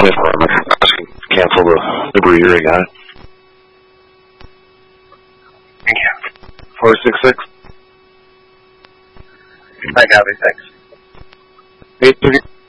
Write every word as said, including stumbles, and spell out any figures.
Cancel the, the breeder again. Thank you. four six six. I got it, thanks. eight three.